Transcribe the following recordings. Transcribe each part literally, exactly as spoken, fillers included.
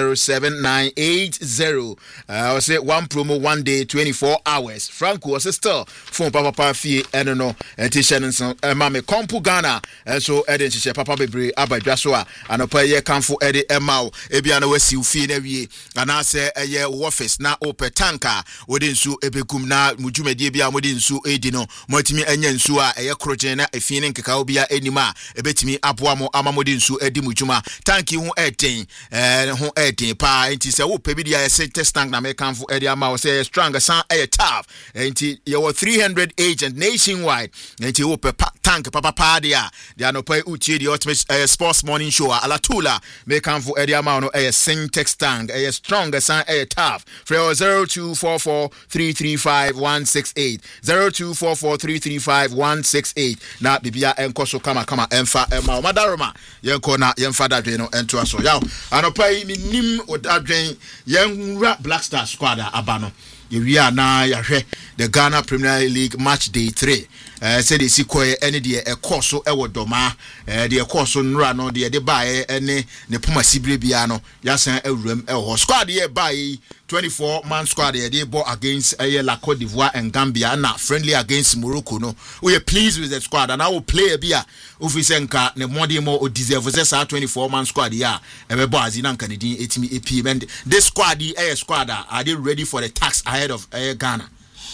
zero seven nine eight zero. I uh, say one promo one day twenty-four hours. Franco was still phone papa papa fee and no and tishan and mame kompu Ghana and so Eden Shisha Papa Bebre Abba Joshua and a paye camfo Eddie Emau Ebiana Wesi Fee Nevi and I say a year office na ope tanka within su ebekum na mujume debia within su edino Motimi Enyan Sua a crojena a feeling Kakaobia enima ebetimi Apuamo Amamodin su edi mujuma tanki hu eighteen and hu eighteen pa inti se wo pebidia se test tank na me camfo Eddie Emau say stronger san a tough inti your three hundred agent nationwide inti ope tank papa padia they are no pay uti the ultimate uh, sports morning show alatula make am for area amount no a sing text tank a stronger san a tough for zero two four four three three five one six eight zero two four four three three five one six eight na bibia enko so kama kama emfa ema madaroma yenko na yemfa dadwe no ento aso yaw anopai minim odadwen yenwura Black Star squad abano we are now the Ghana Premier League match day three. Uh, said the sequoia any day a course so ewo doma uh, the course on run the de buy any the Puma Sibribiano yasan a room a squad here by twenty-four man squad here they bought against a La Cote d'Ivoire and Gambia not friendly against Morocco. No, we are pleased with the squad and I will play a beer Ufisenka ne modi mo o deserve sa twenty-four man squad here and we boys in Canadian eighty A P and this squad the air squad are they ready for the tax ahead of uh, Ghana?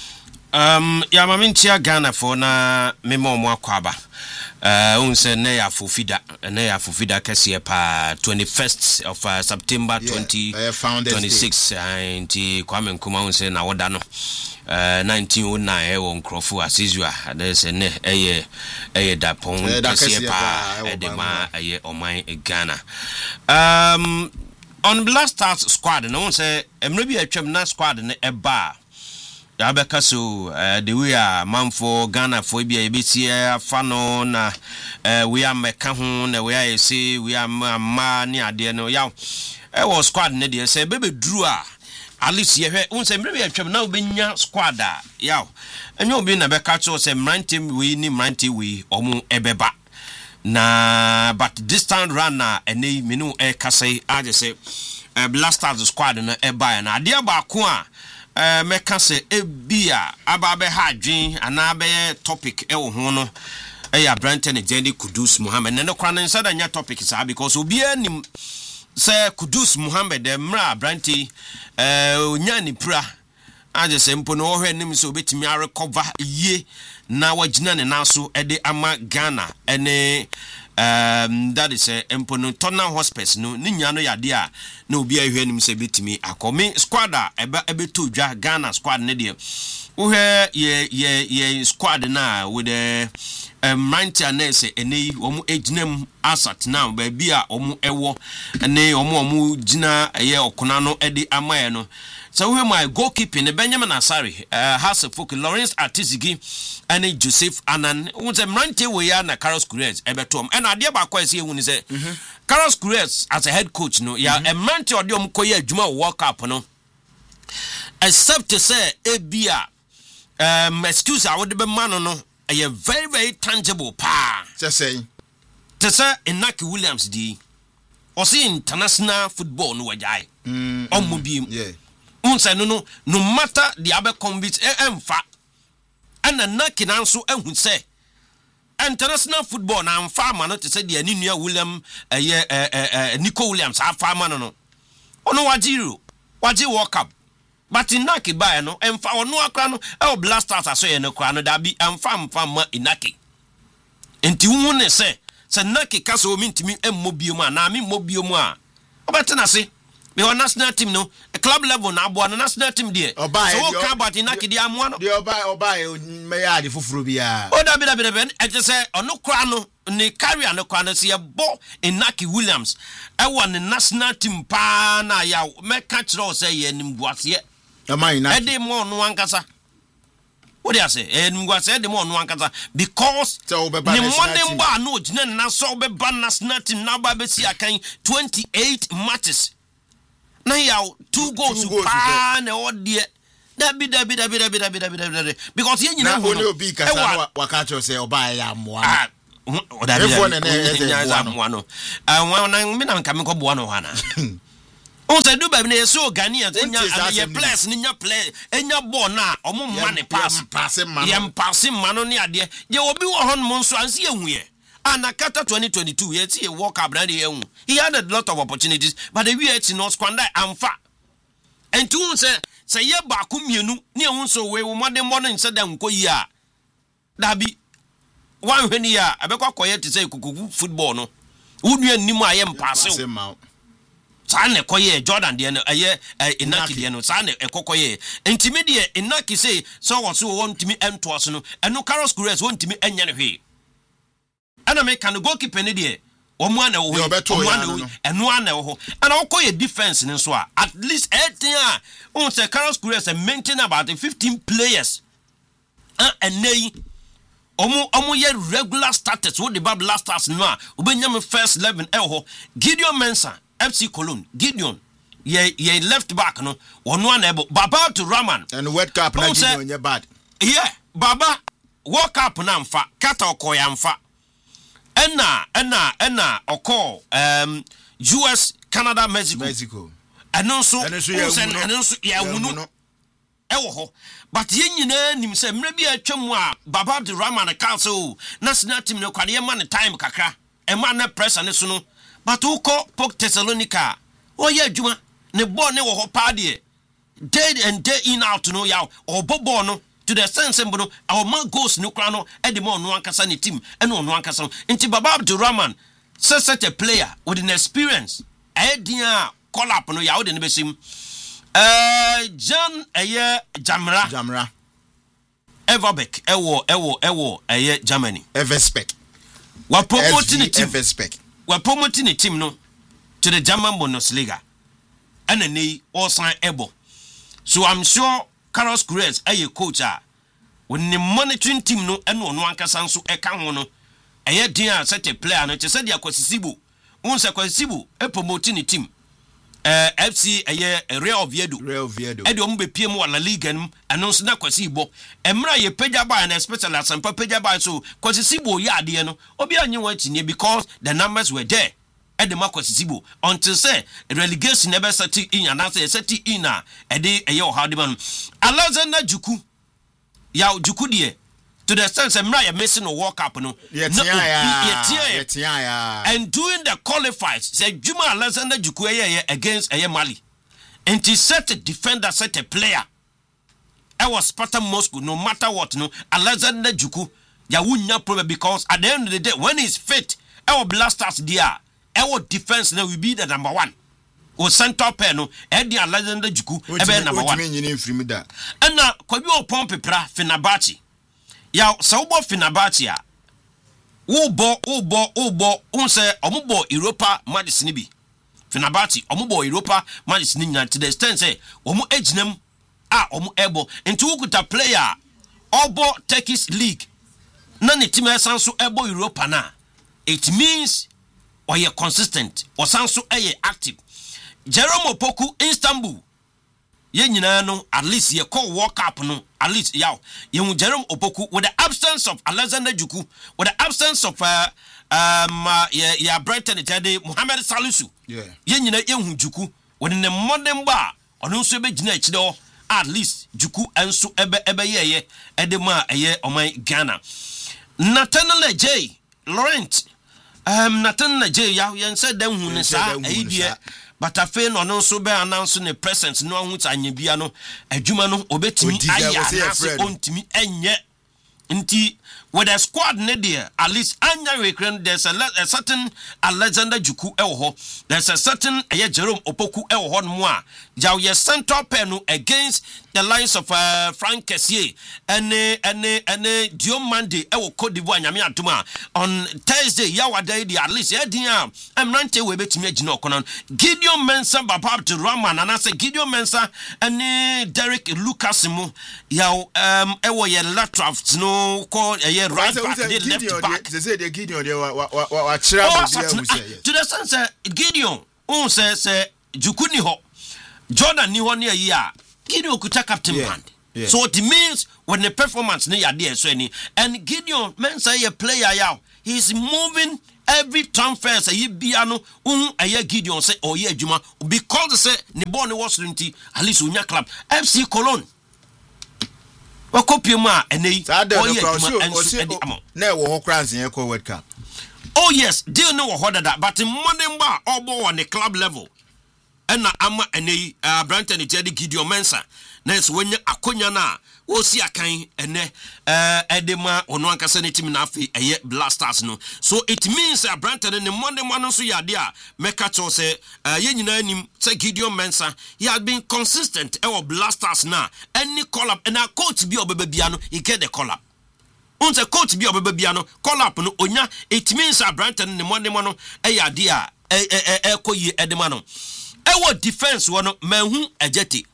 Um, ya mamintia Ghana for na memo mwa kwaba. Uh, unse ne ya fufida, ne ya fufida kesi pa twenty-first of uh, September yeah, twenty twenty-six. Inti Kwame Nkrumah unse na wadano. Uh, nineteen oh nine ewo Nkrofo asizwa. Adese ne eye eye dapon kesi pa edema eye omai Ghana. Um, on Black Stars squad, no one say emrebi etwem na squad ne eba. Abeka so uh, the way a man for Ghana for be a bit here fano na uh, we are meka ho na we are say we are ma ni ade no yaw e was squad ne de say bebe dru a at least ye hwe un say mre be atwam na obenya squad a yaw enyo obi na beka cho say mrantem we ni mrante we omo ebeba na but this time run na ene menu e kasai age say uh, Black Stars squad na eba na ade ba ko a Uh, meka se ebia ababe hadwen anabe topic e wo ho no e ya Brandon Ejendi Kudus Muhammad ne no kwana nsa da nya topic sa because obi anim se Kudus Muhammad de mra Brandon eh onya ni pra age se mpo no hwe nim se obetimi a recover ye na wagina ne naso e de ama Ghana ene um that is a uh, empono Tottenham Hotspur no ni nya no yade a na obi ahwe nim se betimi akomi squad a ebe ebeto dwa Ghana squad ne de wo hwe ye ye ye squad na with the um ninety anese ene omu eginam asat now ba bia omu ewo ene omu omu gina ye okona no ede amaye no. So we my goalkeeping Benjamin Asari, uh, Hasselhoff, Lawrence Artizigi, and Joseph Anan. Who's a Mrante we are na Carlos Queiroz ebetom. And idea ba kwa say when say Carlos Queiroz as a head coach no, ya a Mrante odi omkoye adwuma World Cup no. Except to say ebia um excuse I would be man no, a very very tangible pa. Just saying. To say Inaki Williams di. Or see international football no wajai. Mm. Omubim. Yeah. Unsa no no no matter the abe convict emfa ana naki nanso ehun se international football na amfa ma no te se de ani nua William eh eh Nico Williams afa ma no no ono wajiro waji World Cup but Inaki ba no emfa ono akra no e Black Stars aso ye no kra no da bi amfa amfa ma Inaki enti wu ne se se Naki kasa o mintimi emmobio mu na mi mobio mu a obetena se me on national team no a club level na abo na national team there so what can about Inaki dia mo no dey obai obai me ya de fufuru bia o da bi da bi da bi e je say ono kra no ni carrier no kra no se bo Inaki Williams e won the national team pa na ya me catch ro say ye nim buase e man Inaki e dey mo no ankasa what do you say e nim buase e dey mo no ankasa because ni money ba no gina na so be ban national team na ba be si akan twenty-eight matches. Na yaw two goals to pa na odie da bi da bi da bi da bi da bi da bi because ye nyina ho no obi kasa waka cho say oba ya moa ah o da bi da no ah won na mi na nka me ko boa no hana On say do baby na so Ghanaians enya ye players ni nya play enya ball na omo ma ne pass yem pass man no ne ade ye obi wo hon mo nso anse ehu ye Anakata twenty twenty-two ye ti e walk up na de ehu he had a lot of opportunities but the we it no squander amfa and two say say ye ba ku mienu ne ehu so we wo modern modern say da nko yi a da bi wan hwani a abekwa koye ti say kukugu football no wonu animu ayem pass Sane koye Jordan de no aye Inaki de no sane ekokoye ntimi de Inaki say so wo so won ntimi entoaso no eno Carlos Gures won ntimi enya ne hwe ana me kan goalkeeper ne de omo ana wo omo ana wo eno ana wo ana okoye defense ne so a at least eighteen a on say Carlos Gures maintain about fifteen players ah enei omo omo ye regular starters wo de bab last stars no a obenya me first eleven e ho Gideon Mensah F C Cologne Gideon ye ye left back no one one able Baba to Raman and World Cup na Gideon ye bad yeah Baba World Cup na mfa kata okoya mfa ena ena ena oko um U S Canada Mexico Mexico eno so eno so ya wunu ewo ho but ye nyina nim se mre bi atwam a Baba to Raman council national team no kwade man time kakra e man na pressure ne so no but who call Pok Thessalonica? Oh yeah, Juma. Ne born ne wo pa de. Day and day in out no yaw or bobo no to the sense mbono our man goes no kra no e de mo no ankasa ne team e no no ankasa. Nti Baba Abdurrahman such a player with an experience. E dia call up no yaw de ne besim. Eh John eye Jamra. Jamra. Everbeck ewo ewo ewo eye Germany. Everspec. Wa promoting the team. Everspec. We're promoting the team no to the German Bundesliga and a knee or sign able. So I'm sure Carlos Gures a coach when the monitoring team no and one one can so a can no a year dear such a player no said ya kwasibu once a kwasibu a promoting the team uh F C a year a Real Oviedo Real Oviedo Edom be P M La Liga and no na kwasibo emra ye peja by and especially as some peja by so kwasibo ya de no obi anyi wanti because the numbers were there at the kwasibo until say relegation never set in and say set in a e e yo how de man Alexander Juku ya Juku de to the sense emra ye missing a walk up no yeah and doing the qualifiers say Juma Alexander Juku against a Mali and he set a defender set a player I was Sparta Moscow no matter what no Alexander Juku ya wunya problem because at the end of the day when he's fit our blasters there our defense now will be the number one o center pair no e di Alexander Juku e be number one and na kwabi o pompe pra Fenerbahce ya sawbo Fenerbahce a wo bo wo bo wo bo un say omubo Europa matches ni bi Fenerbahce omubo Europa matches ni nya to the extent say omu eginam a omu ebo into ukuta player obo Turkish league na ne team esanso ebo Europa na it means or you consistent or sanso eye active Jerome Opoku Istanbul ye nyina no at least ye call walk up no at least yaw ye hu Jerome Opoku with the absence of Alexander Juku with the absence of uh, um uh, yeah yeah Brighton Tade Mohamed Salisu yeah ye nyina ye hu Juku with the modern bar ono nso be gina echi do at least Juku enso ebe ebe ye ye edema eye oman Ghana Nathaniel J Laurent um Nathaniel J ya ye said dem hu ne sa aidie but afa no no so be announce ne presence no hu anyabia no adwuma no obetimi aya na so ontimi enye nti with a squad ne there at least anya rekren there's a, a certain Alexander Juku ewo there's a certain uh, Jerome Opoku ewo no a jaw ye central pair no against the lines of uh, Frank Kessié and and and Diomande ewo Cote d'Ivoire nyame atoma on Thursday yawada di at least e din a emrante we betimi agina okono Gideon Mensah Baba to Raman and I say Gideon Mensah and Derek Lucas mu yaw um ewo ye lateral no call uh, right back, they left back. They say the Gideon they wa wa wa chira to the sense Gideon on say say Juku ni ho Jordan ni ho ne yi a Gideon could take captain yeah, band yeah. So it means when the performance ne ya there so any and Gideon Mensah a player yaw he's moving every transfer say ye bia no un aye Gideon say oh ye adwuma because say ne ball ne was nti at least unya club F C Cologne wakopie mu a enei oh ye adwuma na e wo ho kra nsen ko World Cup. Oh yes, deal no wo hoda but money ba obo on the club level ena ama enei uh, Branton Ejedi Gideon Mensah na so wanya akonya na wo si akan ene eh edema ono ankasa ne team na afi eye Blasters no. So it means uh, Branton ne money man so yade a meka cho say uh, ye nyina anim say Gideon Mensah he has been consistent e wo Blasters na any call up and a coach bi obeba bia no he get the call up. Unse coach bi obeba bia no call up no onya. It means uh, Branton ne money man no e yade a e e e koyi edema no e wo defense wo no manhu Ajeti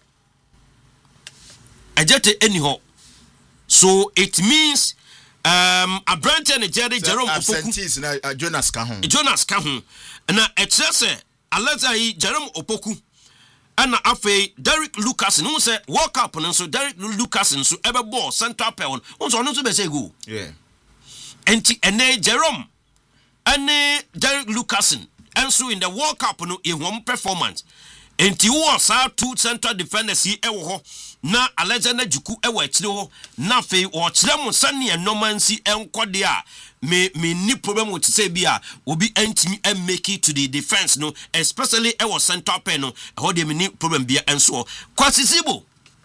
Ajeti anyhow. So it means um a Branton Jerry Jerome Opoku na uh, Jonas Kahun Jonas Kahun na etese Aleza yi Jerome Opoku and afe Derek Lucas no say walk up no so Derek Lucas so ebe ball central pair on so no so be say go yeah enti ene Jerome ene Derek Lucas and so in the World Cup no e hom performance enti wo sa two central defenders yi ewo ho na Alexander Juku ewo akire ho na fe wo kire mo sane enomansi enkode a me me ni problem with say bia obi antimi and make it to the defense no especially ewo central pair no ho de me ni problem bia enso Kwasi Sibo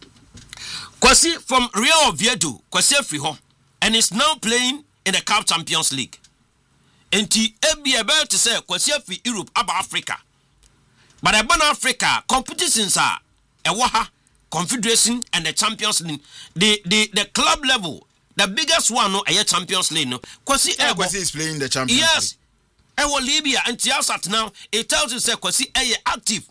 Kwasi from Real Oviedo Kwasi free ho and is now playing in the Cup Champions League enti ebi ebe to say Kwasi free Europe aba Africa. But about Africa, competitions are a Waha, Confederation, and the Champions League. The the the club level, the biggest one, no, a Champions League, no. Kwasi yeah, Kwasi is playing the Champions yes. League. Yes. Libya and Tiasat now, it tells you say Kwasi a active.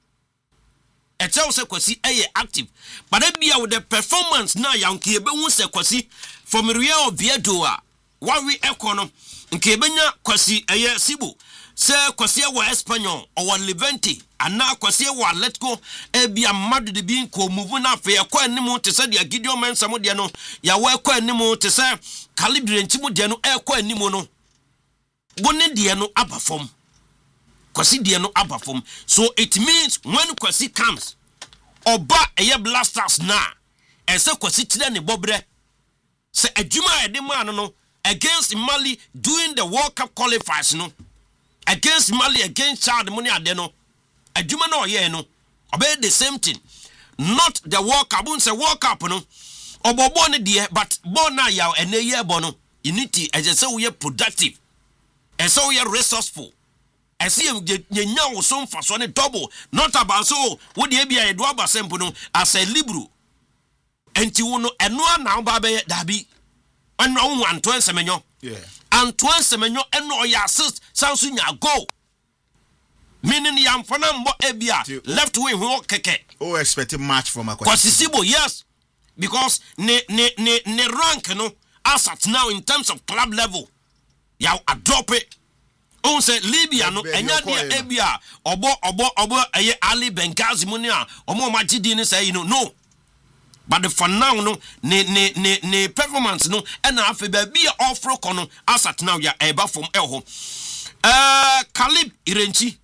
It tells you Kwasi a active. But then be with the performance now, young Kiebe who say Kwasi from Real Oviedo, what we econom, and Kebenya Kwasi a Sibu. Say Kwasi wa Espanyol or Levante and now Kwasi wa let go e bia mad de bin ko move na fe e kwa anim te say dia Gideon Mensah mo de no ya wa kwa anim te say Calibre nti mo de no e kwa anim no bone de no abafom Kwasi de no abafom. So it means when Kwasi comes oba eye Blasters na e say Kwasi tire ne bobre say adwuma e de man no against Mali doing the World Cup qualifiers no against Mali, against Chad, money adeno. A Juma no ye no. Obey the same thing. Not the World Cup. Say World Cup no. Obo born dear, but born now yaw and a year bono. You need to as so we are productive. And so we are resourceful. I see you now some for one double. Not about so would ye be a dwaba sempono as a libru. And you know and no now babe dabi. And no one to answer menyo. Yeah. Antoine Semenyo eno ya assist sansu nya go meaning yam fana mbo ebia left wing ho keke oh expect a match from Kwasi Kwasi Sibo yes because ne ne ne ne rank no asset now in terms of club level ya a drop it on say Libya no enya dia ebia obo obo obo eye Ali Benghazi money a omo magidi ni say you know no. But for now, no, ne ne ne ne performance no, and after be offer kono asat now ya eba from elho. Uh, Caleb Irenchi.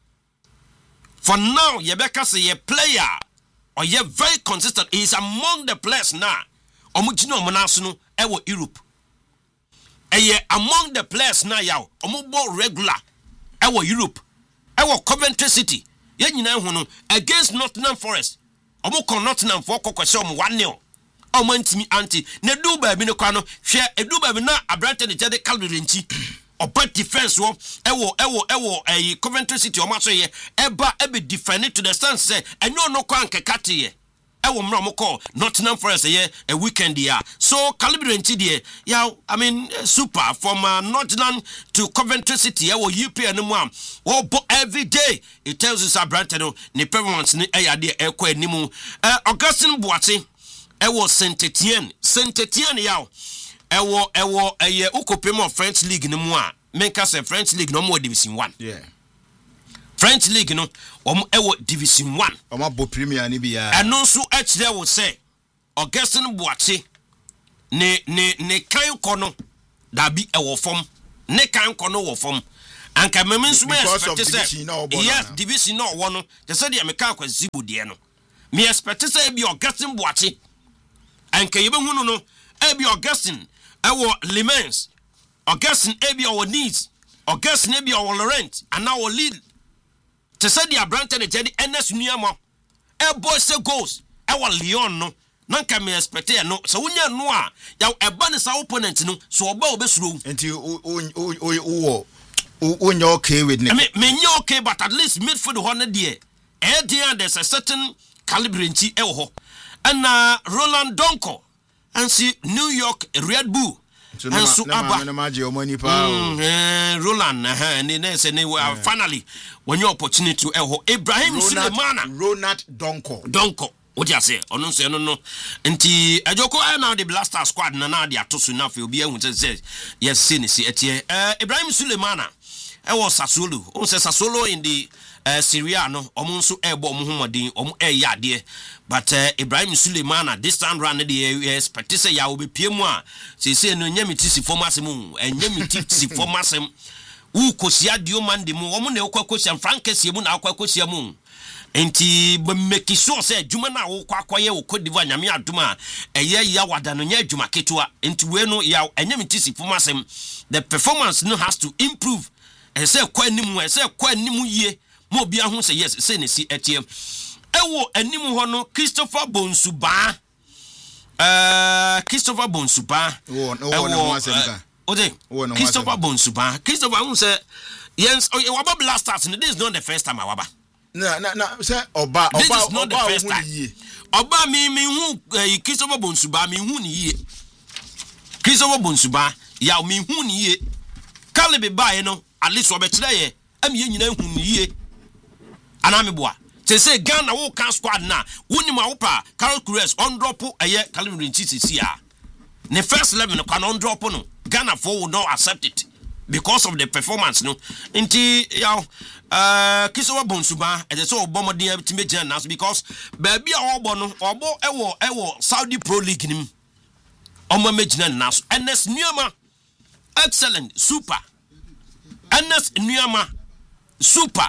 For now, Yebeka say a player or ye very consistent. He is among the players now. Omujino Monasuno ewo Europe. And ye among the players now yaw omubo regular ewo Europe. Ewo Coventry City. Ye nyina hu against Nottingham Forest. Omo kon Nottingham for kokwese omo one nil. Omo ntimi anti ne du ba bi ne kwa no hwe edu ba bi na Abrante ne jede Calvary nti. Oba defense wo ewo ewo ewo eh Coventry City omo so ye eba ebe defend to the stance say enyo no kwa nkekate ye. Ewo mra mo call Nottingham Forest ye a weekend ya. So Calvary nti de ya I mean super from uh, Nottingham to Coventry City ewo U P N mu am. Wo every day it tells us Abrante no ne performance ni eya de ekwa animu. Eh Augustine Boate ewo Saint Etienne Saint Etienne yaw ewo ewo eye ukopem of French League ni mu a menka say French League no mo division one. Yeah. French League no omo ewo division one. Omo bo premier ni bia. Eno so akire wo say Augustine Boate ne ne ne kan ko no da bi ewo fom ne kan kɔ no wɔ fam anka meme nso me expect say yes division no wɔ no te sɛ deɛ meka akɔ zibo deɛ no me expect sɛ bi Augustine Boache anka yɛbɛhu no no ebi Augustine ɛwɔ Limens Augustine ebi ɔwɔ Nice Augustine ebi ɔwɔ Laurent ana ɔwɔ Lille te sɛ deɛ abrante ne gyadi Ernest Nuama ɛbɔ sɛ goals ɛwɔ Lyon no nanka me expect ya no so wonya no a ya eba ne sa opponent no so oba obesuro enti o o o o wonya okay with me me nya okay but at least midfield ho na de e dey there's a certain caliber nti e wo ho and Roland Donko and see New York Red Bull and so aba na maji o money pa Roland eh ne say ne finally when your opportunity e ho Ibrahim Sulemana Ronald Donko Donko what you say ono nso no no nti ajoko I now the blaster squad na na de atoso na fe obi ehun say yes say ne si etie eh Ibrahim Sulemana e was Sassuolo on say Sassuolo in the uh, Syria no omo nso e bo omo homodin omo e ya de but uh, Ibrahim Sulemana this time round the expect say ya obepie mu a say say no nyami tisi formasem enyami tisi formasem u kosia dio mande mu omo na ekwakosia Frankesie mu na akwakosia mu enti be make sure say adwuma na wo kwakoye wo kodiva nyame aduma eye ya wada no nya adwuma ketua enti we no ya enyam tisi formasem the performance no has to improve e say kwa animu e say kwa animu yie mo bia ho say yes say ne si etie ewo animu ho no Christopher Bonsuba uh Christopher Bonsuba wo no wo asem ode Christopher Bonsuba Christopher who say yes waba blasters no this is not the first time awaba na na na say oba oba this is not the first time oba mi mi hu Christopher Bonsuba mi hu ni yie Christopher Bonsuba ya mi hu ni yie Caleb bae no at least obetire ye am ye nyina hu ni yie ana me boa say say Ghana wo kan squad na woni ma wo pa Carol Cruz on drop eye Caleb Rinchi sisi a ne first eleven no kan on drop no Ghana for will not accept it because of the performance no nti yaw uh Christopher Bonsuba e so obomodin abitime gian na because baby a obo no obo ewo ewo Saudi Pro League nim omo magina na so Ernest Nuama excellent super Ernest Nuama super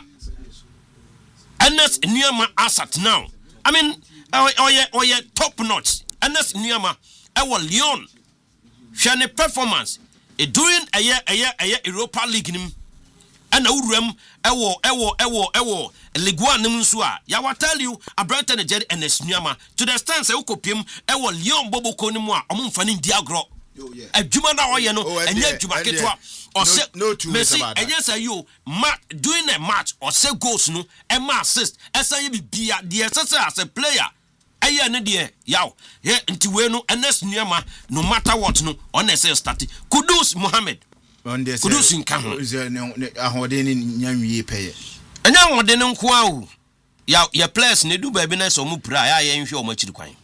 Ernest Nuama asset now I mean oh yeah oh yeah top notch Ernest Nuama ewo Lyon shane performance e during a year a year a year Europa League nim and awuram ewo ewo ewo ewo Ligue one nim so a ya wa tell you Abrante ne Jerry Ernest Nuama to the stand say ukopiem ewo Lyon Boboko nim a omo mfa ne ndi agro adwuma na oye no enye adwuma ketwa or say Messi enye say you doing a match or say goals no e ma assist e say be bia the as a player aye ne de yaw he nti we no Ernest Nuama no matter what no on say start Kudus Mohammed on dey Kudus nka ho ahode ne nyanwie peye enya ahode ne nko a o ya ya players ne du ba bi na so mu pra ya ya nhwe o ma chiri kwan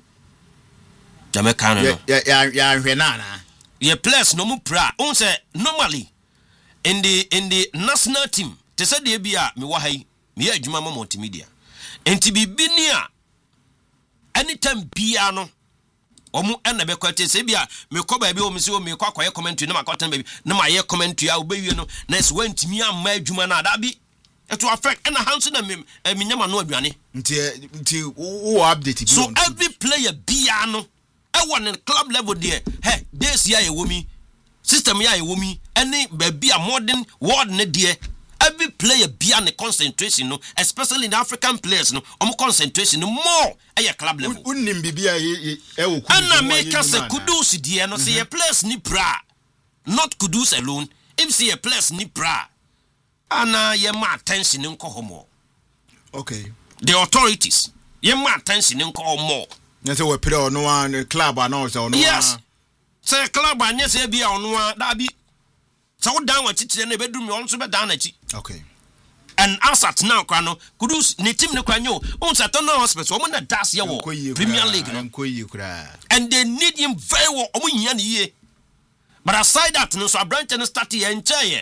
Jamaica no ya ya ya nhwe na na ya players no mu pra on say normally in the in the national team te say de bia me wa hai me ya adwuma ma multimedia enti bibi ni a anytime bia no omu ena be kwete se bia me ko ba bi o me se o me kwa kwaye commentary na ma kwata ba bi na ma ye commentary a obewie no na se wantimi amma adwuma na da bi eto affect ena hanso na me me nyama no aduane nti nti wo update bi so every player bia no e won club level there hey this year ye womi system ya ye womi any ba bia modern world ne there every player bia ne concentration no especially in the African players no um concentration no more at your club level unnim bibia e wo kudu ana make us Kudus die no say players ni pra not Kudus alone if say players ni pra ana ye ma attention nko homo okay the authorities ye ma attention nko homo na say we play ono one club ana say ono yes say club anya say bia ono da bi so down what chichire na bedum me onso be down na chi okay and asat now kwa no Kudus ni team ne kwa nyo on Saturn hospital omo na das ye wo Premier League no and they need him very well omo nya ne ye but aside that no so Abrante no start ye nche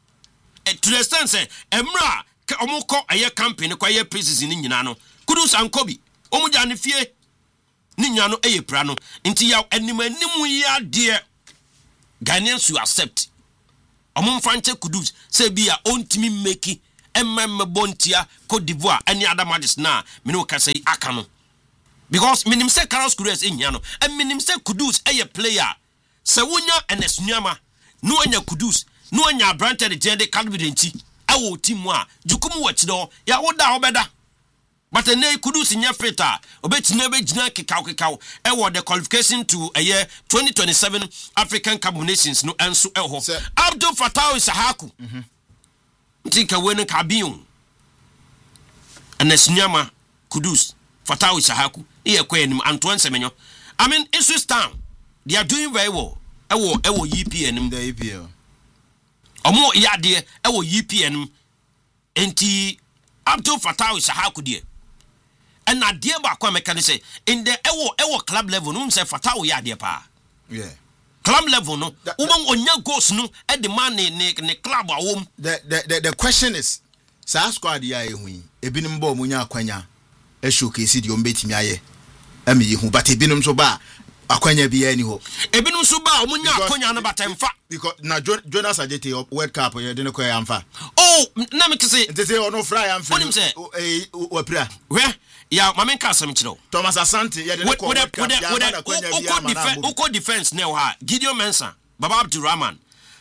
to the extent say emra omo ko aye campaign kwa ye preseason ni nyina no Kudus ankobi omo ja ne fie ni nya no eye pra no nti ya anim anim ya de Ghanaians you accept Omum Franche Kudus, say be a own team makey, and Mamma Bontia, Cote d'Ivoire, any other matches now, Mino can say Akano. Because minim say Carlos Kudus in Yano, and minim say Kudus a player. Sawunya and Esnyama, no anya Kudus, no anya Branted the Jende Calvidenti, Awo Timwa, Jukumu Watchdo, ya Oda Obeda. But a nay Kudus in your feta, obet never jina kikau kikau, ewa the qualification to a year twenty twenty-seven African Cup of Nations no ansu eho. Abdul Fattah Sahaku. Think a winning Kabion. And Esnyama Kudus, Fattah Sahaku, here Queen Antoine Semenyo. I mean, it's Swiss town. They are doing very well. Ewo ewo E P N the E P L. Omo ya de ewo E P N enti Abdul Fattah Sahaku de. And na de ba kwa meka say in the ewo ewo club level no say Fattah ya de pa. Yeah. Club level no. Ubon onya goals no e de man ne ne club awom. The the the, the question is sa squad ya ehu ebinim ba omunya akwanya e showcase di ombetimi aye. Emi ehu but ebinim so ba akwanya bi ani ho ebinum so ba omunya akwanya no batemfa because na Jonas Ajete World Cup ye de ne koya amfa oh na me kese ntese ono fry amfa eh wapira we ya mama nka asem kire Thomas Asante ye de ne ko World Cup ya na akwanya bi ama na uko defense ne ha Gideon Mensah Baba Abdurrahman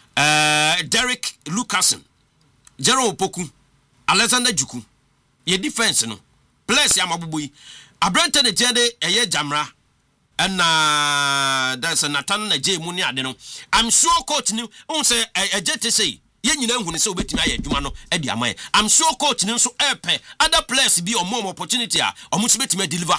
uh Derek Lucasen Jerome Opoku Alexander Juku ye defense no place ya mabubuyi Abrante ne jende eye Jamra and uh, there's a Nathan J Muni adeno. I'm sure coach ni on say a jet say yen you know when so betting I Jumano Eddie Amay. I'm sure coach ni so airpay other players be or more opportunity or much bet me deliver.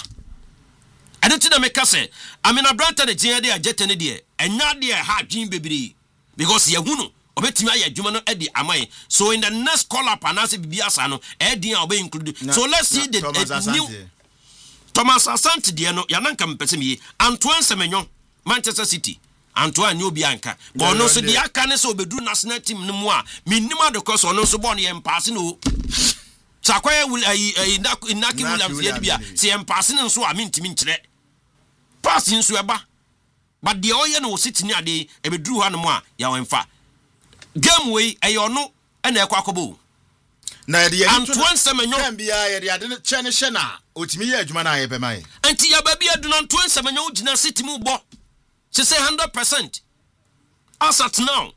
I don't think make say I mean a brand the J D a jet any day and not dear hard Jim baby because ye wunu or bet me I Jumano Eddie Amay. So in the next call up and as it be asano Eddie will be included. So let's see the uh, new Thomas Asante de no yananka mpese mi Antoine Semenyo Manchester City Antoine New Bianca but no so the aka ne so obedu national team no mu a minima de course ono so born yem pass no sakwaye will inaki Williams ye bia se yem pass no so a mintimi nkire pass nso eba but the oye no City ni ade ebedu ha no mu a ya wenfa game way eyono ena ekwakobo na de Antoine Semenyo bia ye de ade ne che ne hye na otimi ye adwuma na ye be mai anti ya baby adu na Antoine Semenyo gina City mu bo she say one hundred percent as at now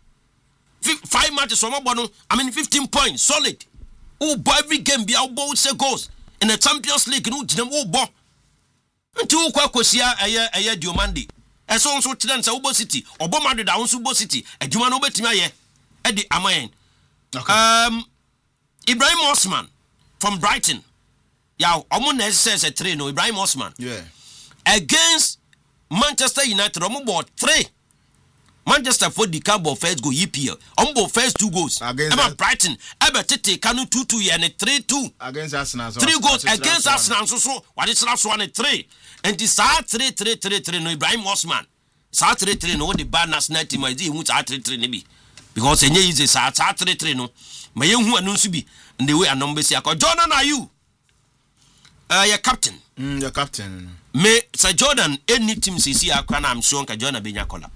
five matches from no I mean fifteen points solid oh boy every game bia bo say goals in the Champions League no gina wo bo anti wo kwa kosia eye eye Diomande eso nso tire nsa wo City obo Madrid da nso bo City adwuma no betimi aye e di amayen okay. um Ibrahim Osman from Brighton. Yeah, Omo says a three no Ibrahim Osman. Yeah. Against Manchester United, Omo bought three. Manchester for the cabo first go E P L. Omo bought first two goals. Against Emma Brighton. Ebe tete kanu two two and a three two. Against Arsenal. Three goals against Arsenal so so. What is last one a three? And the sa three three three three no Ibrahim Osman. Sa three three no the bad national team is who sa three three maybe. Because enye is sa sa three three no. Ma ye hu anu nso bi and the way a number say Jordan are you? Uh, your captain. Mm, your captain. Me Sir Jordan any team sisi akwa na I'm sure ka Jordan benya kola.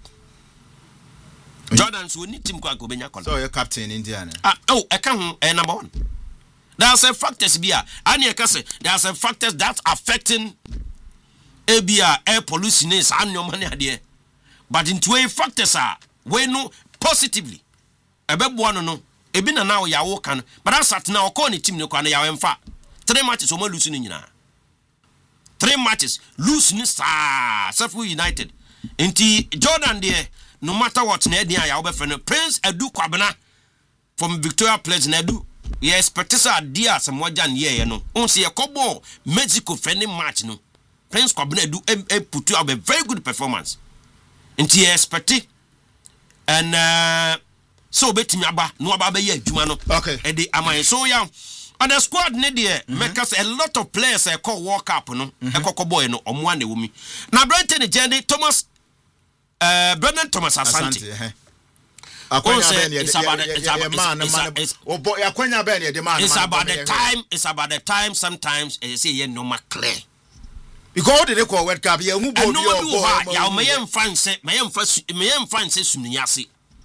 Jordan so any team kwa go benya kola. So your captain Indiana. Ah oh, I can uh, number one. There's a factors bia. Ani e say there's a factors that affecting A B R air pollution is anyo mani ade. But into a factors are we no positively. Ebebo no no. Ebi na now ya wo kan. But as at now call ni team no kwa na ya emfa. Three matches omo lose ni nyina. Three matches lose ni sa Sheffield United. Enti Jordan there no matter what na dia ya obefre no Prince Edu Kwabena from Victoria Place na Edu. Ye expect say dia samwaja ne ye no. On say ekobo Mexico friendly match no. Prince Kwabena Edu e put up a very good performance. Enti ye expect and uh, so betimi aba no aba be ye adwuma no. Okay. E dey amay so ya on the squad ne there make us a lot of players e call World Cup no e kokko boy no omo ane wo mi na Brighton ne jende Thomas uh Brendan Thomas Asante akwanya ben ye man man o boy akwanya ben ye de man it's about the time it's about the time sometimes e say ye no clear because they call World Cup ye hu bo bi o ya me yem fan say me yem fa me yem fan say sumniase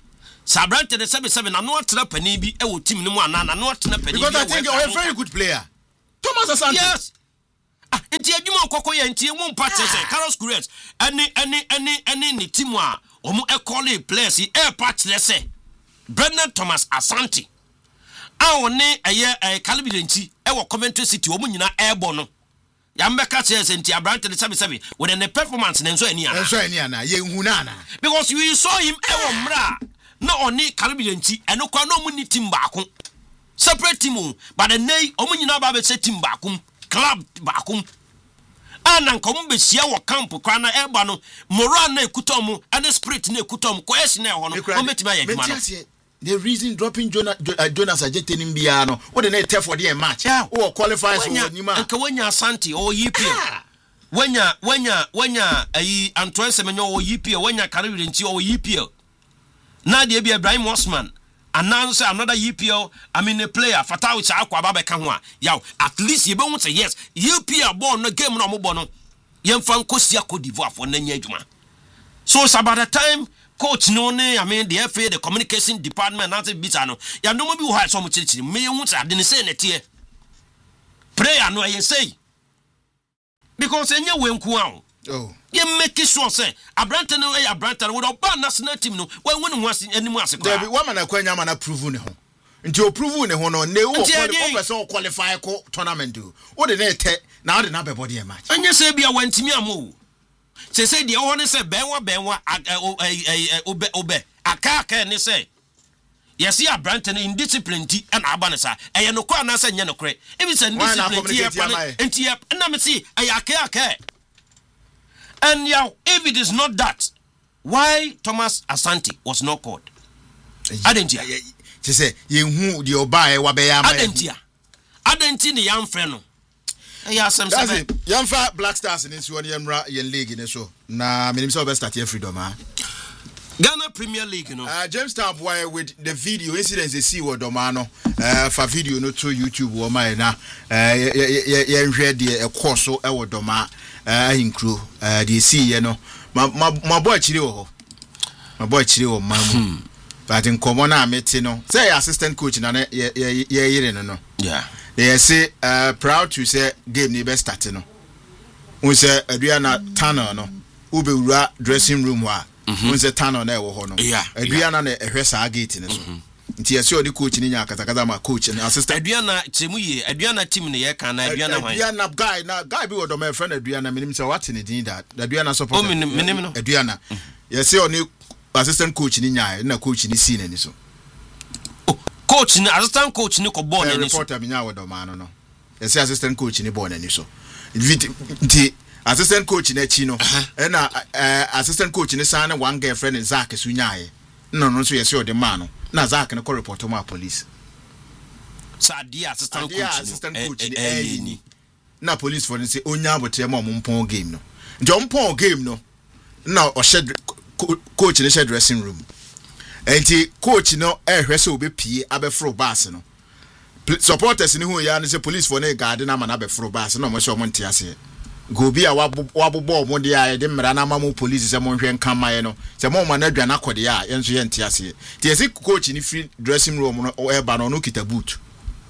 Sabrante the seven seven na no atena pani bi e wo team no mu ana na no atena pani because I think you're a very good player. Thomas Asante. Yes. Ah, nti adwuma okoko ye nti emu mpa che se Carlos Couriers any any any any ni team a omo e call players e patch le se Brendan Thomas Asante. A woni eye eh Calvin nti e wo Coventry City omo nyina airborne no. Ya mbeka che se nti Abrante the seven seven with the performance na nso ani ana. Nso ani ana ye hu na ana. Because you saw him e wo mra na oni Calvin nti eno kwa no omo ni team baako. Separate team but the nay omo nyina ba be se team baako. Club bakum ana nkom be sia wo camp kwa na eba no moral na ekutom and spirit na ekutom ko esi na ho no o metima ya dwuma no the reason dropping Jonas uh, Jonas Ajete nim bia no what the net for the match o qualify so nima anka wanya Asante o Y P L wanya wanya wanya ayi Antoine Semenyo o Y P L wanya Kariri nti o Y P L na de bia Ibrahim Osman announce another E P L I mean a player Fatau cha akwa baba ka ho a yaw at least you be want say yes E P L born no game no mo bo no yemfa nkosia Cote d'Ivoire for na nya adwuma so it's about the time coach no ne I mean the F A the communication department na say bita no ya no mo bi wo ha so mo chirichiri me hu say ade ne say na tie prayer no ye say because enye wenku a oh you make sure say Abrante no e Abrante wo do ba national team no when when ho animu ase kwa there be woman akwanya man approve ne ho nti o prove ne ho no ne wo person qualify ko tournament do wo de na ete na wo de na be body match anya say bia wantimi amo say say de ho ne say benwa benwa obe obe aka aka ne say yes ya Abrante no indiscipline ti na aba ne sa eye no kwa na say nya no kre if it's indiscipline ti enti na me see eye aka aka. And yeah, if it is not that, why Thomas Asante was not called? Adentia. She say, "You who the obaye wabeya." Adentia. Adentia the young friend. Yeah, some say. Young fa Black Stars in this one yemra yen league in so. Na minim say best start here freedom ah. Ghana Premier League, you know. Uh, James Tamboy with the video incidents they see what domano uh for video no to YouTube or my na uh yeah ready a course so e doma uh in crew uh they see you know my my boy chiri wo my boy chiri wo mamu but in common na meeting no say assistant coach na yeah yeah yeah no no yeah they say uh proud to say game ni be start no we say aduana tunnel no ube ura dressing room wa when the tunnel na wo ho no aduana na ehwe sa gate ne so nti yesi odi coach ni nya katakata ma coach and assistant aduana chemu ye aduana team ne ye kan na aduana hwan aduana guy na guy bi wodo my friend aduana minim say what ne din that aduana support oh minim no aduana yesi oni assistant coach ni nya na coach ni si ne so oh coach ni assistant coach ni ko ball ne so reporter mi nya wodo ma no no yesi assistant coach ni ball ne so nti assistant coach na chi no e na assistant coach ni san one girlfriend in Zak Sunyaye no no so yesi odi ma no na Zak ne ko report ma police sa dia assistant coach assistant coach ni eh ni na police for say onya abotre ma ompon game no nje ompon game no na o shed coach ni shed dressing room enti coach no ehwe se obepie abefro bass no supporters ni hu ya ni say police for na guard na ma na abefro bass no mo so mo ntia se go bi a wabobo mo de a de mra na mamu police se mo hwe nkan maye no se mo ma na dwa na kode a yenso ye ntia se ti esi coach ni free dressing room no e ba no no kita boot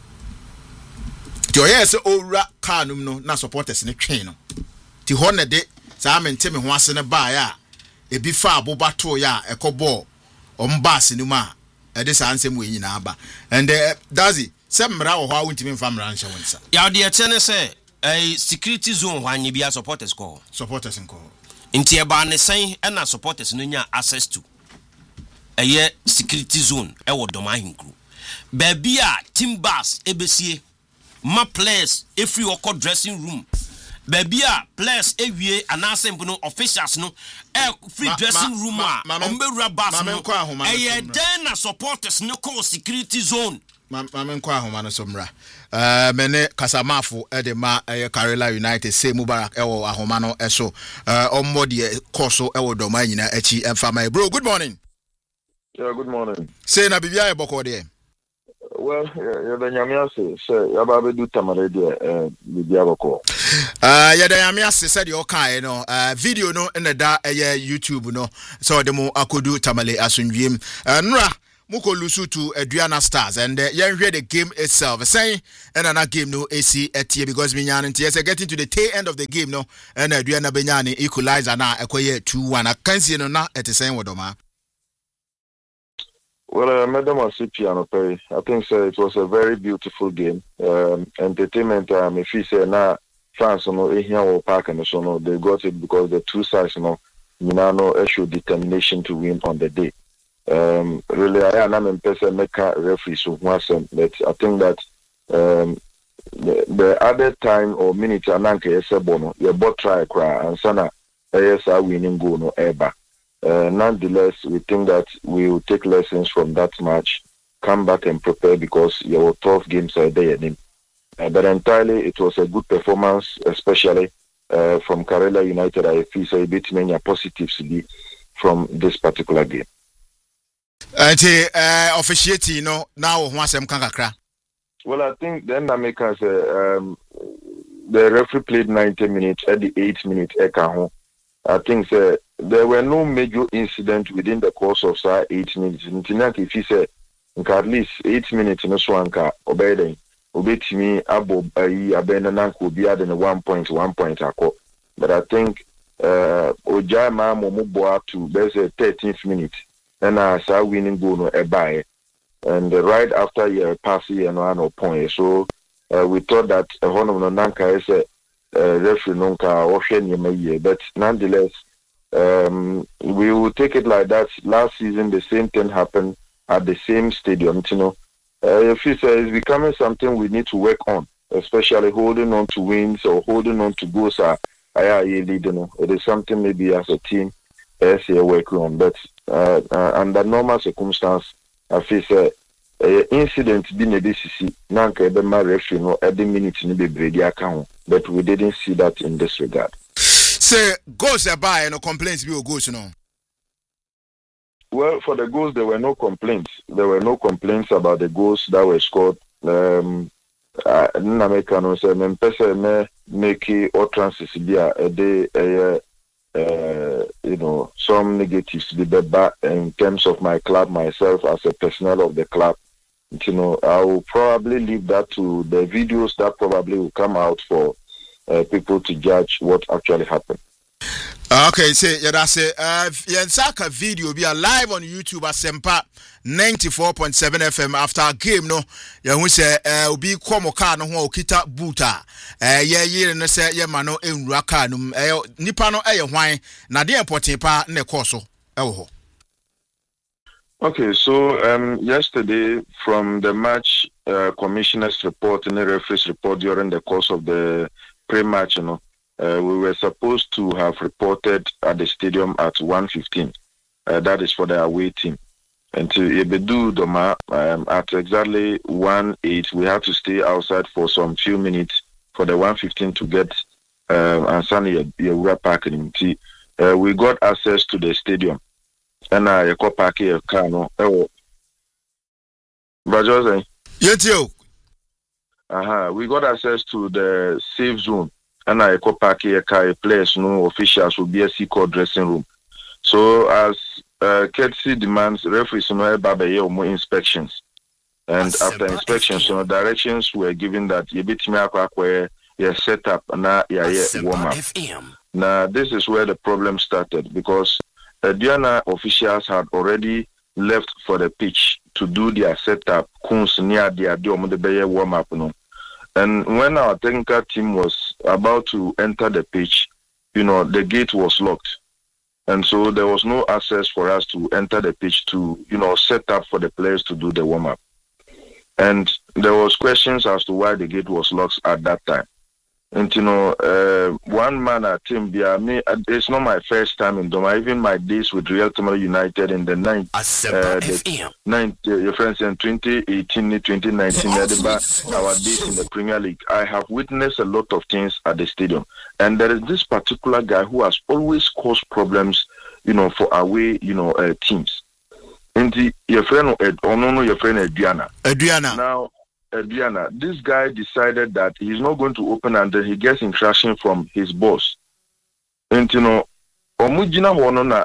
ti o yes owura kanum no na supporters ni twen no ti ho na de sa mente me ho ase ne ba ya e bi fa abobato ya ekobo o mbase ni ma e de sa ansem we nyina aba and uh, dazi se mra wo ho a wuntimi mfa mra nche wonsa ya de chene se a security zone hwan bia supporters call supporters call inti e ba ne sen e na supporters no nya access to eye security zone e wo doma hinkru ba bia team bus ebesie ma players every okọ dressing room ba bia players ewie anase mpuno officials no e free dressing room a ombewura bus no eye den na supporters no call security zone mama nkwa ahoma no somra eh mene kasamafo e de ma eh Karela United say Mubarak e wo ahoma no eso eh ommode koso e wo doma nyina achi emfa my bro good morning. Yeah, good morning. Say na bibia e boko de. Well, yeah, the nyamia say say ya ba be do tamale de eh bibia boko. Ah ya the nyamia say say the okai no eh video no na da eh YouTube no so de mo akodu tamale asunwiem nra muko lusu to Adriana Stars and uh, you hear the game itself. Saying and another game no A C etie because Minyan and T S getting to the tail end of the game no and Adriana Benyani equalizer na ekoye two one. I can see no na at the same wodoma. Well, uh, Madam Asipiano Perry, I think so, it was a very beautiful game. Um, entertainment, um, if you say now, France, you know, here or Park and so on, they got it because the two sides, you know, you know, show determination to win on the day. Um, really, I am a person make a referee so once, but I think that um, the, the other time or minute, Ananke Esebono, your bot try cry and Sana, A S R winning goal no ever. Uh, nonetheless, we think that we will take lessons from that match, come back and prepare because your tough games are there. Uh, but entirely, it was a good performance, especially uh, from Karela United. I feel so a bit many positives from this particular game. Uh, officiating, you know, now once I'm kakra. Well, I think then Americans, uh, um, the referee played ninety minutes at the eight minute ekaho. I think uh, there were no major incidents within the course of say, eight minutes. If you say at least eight minutes in a swanka, obeying, obey me, abo bayi, abena could be adding a one point one point. But I think uh, Ojama Momuboa to there's a thirteenth minute, and I saw winning goal no ebaye, and uh, right after your passing and one point. So uh, we thought that a one of the Nanka is a Uh, referee nunca or but nonetheless um, we will take it like that. Last season the same thing happened at the same stadium, you know. Uh, if it's, uh, it's becoming something we need to work on, especially holding on to wins or holding on to goals. Uh, you know, it is something maybe as a team as you're working on, but uh, uh, under normal circumstances I feel uh, Uh, incident being a B C C, Nanka Ebema referee no every minute in the Brady account, but we didn't see that in this regard. Say goals are by and no complaints be goals, no. Well, for the goals, there were no complaints. There were no complaints about the goals that were scored. Um, I Namekano say, "Me pese me make or transit be a day a uh, you know some negatives be bad in terms of my club, myself as a personnel of the club." You know, I will probably leave that to the videos that probably will come out for uh, people to judge what actually happened. Okay, say yeah, that's it. Uh, Yansaka video be live on YouTube at Sempa ninety-four point seven F M after a game. No, yeah, we say uh, be komo car no ho kita buta. Uh, yeah, yeah, no say yeah mano enraka no. Uh, nipa no eh hwan na de important pa ne koso eh ho. Okay, so um, yesterday from the match uh, commissioner's report and the referee's report during the course of the pre-match, you know, uh, we were supposed to have reported at the stadium at one fifteen. Uh, that is for the away team. And to Ebedu Doma, um, at exactly one eight, we had to stay outside for some few minutes for the one fifteen to get uh, Ansani Yawura Park. Uh, we got access to the stadium. And I call park here, Kano. Oh, Bajoze. Yes, you. Uh-huh. We got access to the safe zone. And I call park here, a place, no officials will be a secret dressing room. So, as uh, courtesy demands, referees no have more inspections. And after inspections, you know, directions were given that you bit me up where you set up and now you warm up. Now, this is where the problem started because the Diana officials had already left for the pitch to do their setup. Near their warm up, no. And when our technical team was about to enter the pitch, you know, the gate was locked, and so there was no access for us to enter the pitch to, you know, set up for the players to do the warm up. And there was questions as to why the gate was locked at that time. And you know, uh, one man at Team Bia, me, it's not my first time in Doma. Even my days with Real Tomorrow United in the ninth, uh, the ninth, uh, your friends in twenty eighteen, twenty nineteen, our days in the Premier League, I have witnessed a lot of things at the stadium. And there is this particular guy who has always caused problems, you know, for away, you know, uh, teams. And the, your friend, oh no, no, your friend Adriana. Adriana. Now. Adriana, this guy decided that he's not going to open until he gets instruction from his boss. And you know, Omujina Honona,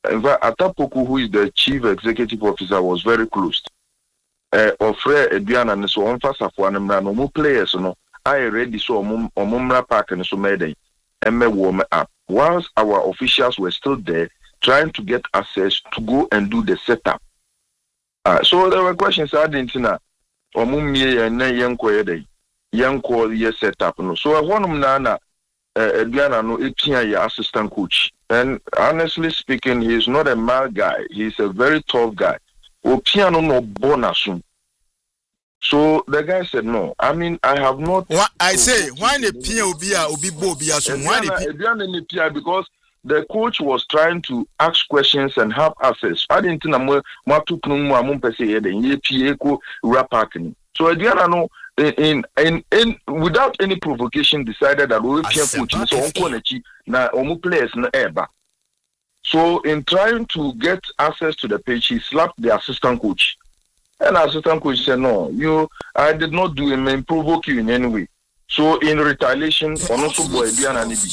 in fact, Atapoku, who is the chief executive officer, was very close. Uh, Ofre Ediana and so on, fast for an no players, no. I already saw Omumra Park and so made and me warm up. Whilst our officials were still there, trying to get access to go and do the setup. Uh, so there were questions I didn't know. Omumye and Yanko Yede, Yanko ye setup. No. So I want them Nana, Ediana, no, eighteen year assistant coach. And honestly speaking, he is not a mal guy. He's a very tough guy. O piano no bonusum. So the guy said no. I mean, I have not. What I say, why the piano be a obi bo be a so why the piano because the coach was trying to ask questions and have access. I didn't know what to know. I'm going to say the ye pieko rapacking. So Ediana no in in in without any provocation decided that we can coach so on konechi na omu players na eba. So in trying to get access to the pitch, he slapped the assistant coach. And the assistant coach said, no, you I did not do it and provoke you in any way. So in retaliation, on also boy Diana Nibi.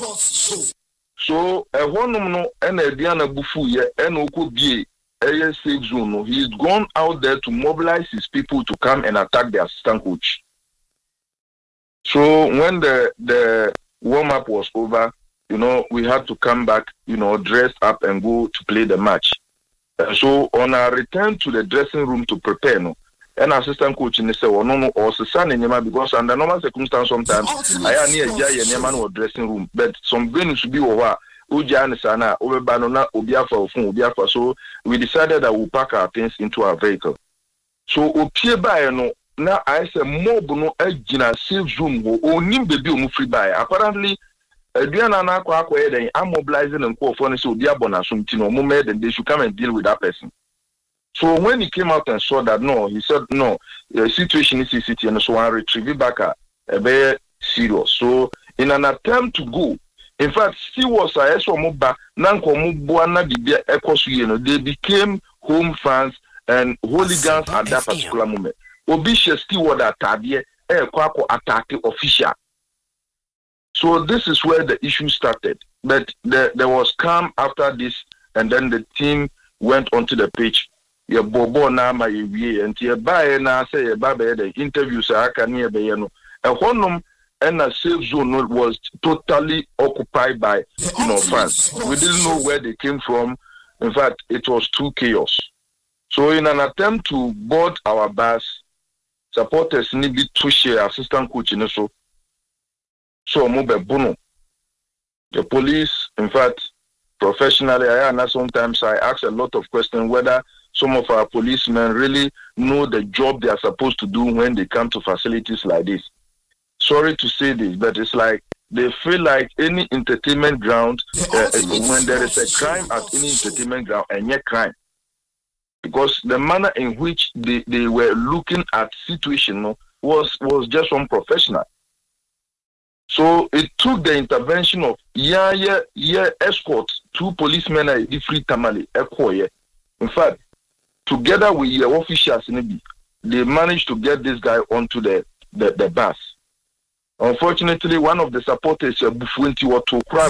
So a one no and a Diana Bufu ye and Oko B A safe zone. He's gone out there to mobilize his people to come and attack the assistant coach. So when the the warm up was over, you know, we had to come back, you know, dress up and go to play the match. Uh, so on our return to the dressing room to prepare, no, and assistant coach in said, "Oh no, no, or son in because under normal circumstances sometimes I am near Jay and Yaman or dressing room, but some venue should be over." Ujan Sana, over Banana, Obiafa, or Obiafa. So we decided that we'll pack our things into our vehicle. So Opie by no now I said more bono egina safe zoom or nim baby free by apparently. Diana na kwa kwa then I'm mobilizing and call for so dia bona something or moment and they should come and deal with that person. So when he came out and saw that no, he said no, the situation is city and so I retrieve it back a very serious. So in an attempt to go, in fact, still was a so moba nanko mubuana bibia ekosu you know they became home fans and hooligans at that particular moment. Obisha still what that tabie e kwako attack official. So this is where the issue started. But the, there was calm after this, and then the team went onto the pitch. Yeah, bobo na ma yewie and tie bae na say ye ba be the interviews aka ne be ye no. E honum and a safe zone was totally occupied by you know fans. We didn't know where they came from. In fact, it was too chaos. So in an attempt to board our bus, supporters need to share assistant coach in so. So Mobe Bono. The police, in fact, professionally, I know sometimes I ask a lot of questions whether some of our policemen really know the job they are supposed to do when they come to facilities like this. Sorry to say this, but it's like they feel like any entertainment ground, uh, when there is a crime at any entertainment ground, and yet crime. Because the manner in which they, they were looking at situation no, was, was just unprofessional. So it took the intervention of yeah, yeah, yeah, escort, two policemen at the free tamale, in fact, together with the officials, they managed to get this guy onto the, the, the bus. Unfortunately, one of the supporters, Bufuenti, was to cry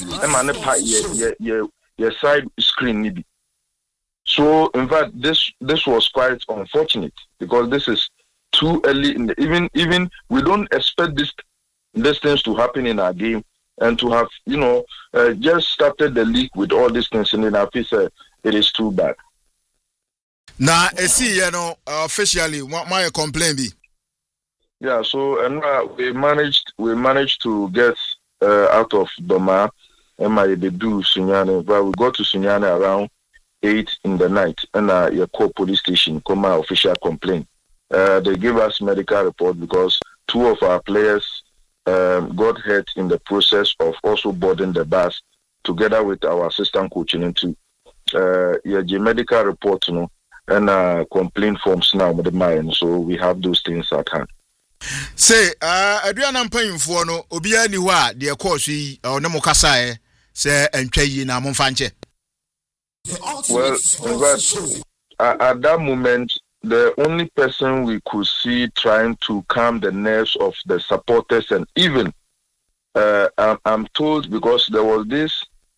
over your side screen. So, in fact, this this was quite unfortunate because this is too early in the even even we don't expect this. These things to happen in our game and to have, you know, uh, just started the league with all these things and then I feel uh, it is too bad. Now, I see, you know, officially, what my complaint be? Yeah, so and uh, we managed, we managed to get uh, out of Doma and my debut Sunyane, but we got to Sunyane around eight in the night and uh, your core police station come my official complaint. Uh, they gave us medical report because two of our players Um, got hurt in the process of also boarding the bus together with our assistant coach into uh yeah, medical report you know, and uh complaint forms now with the mind. So we have those things at hand. Say uh Adriana mpanyimfo no obi ani ho a de course yi o ne mokasa e say entwa yi na momfanche. Well, in fact, at, at that moment the only person we could see trying to calm the nerves of the supporters and even, uh, I'm, I'm told because there was this